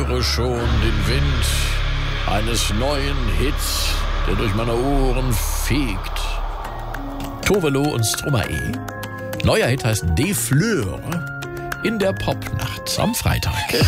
spüre schon den Wind eines neuen Hits, der durch meine Ohren fegt. Tove Lo und Stromae. Neuer Hit heißt Des Fleurs in der Popnacht am Freitag.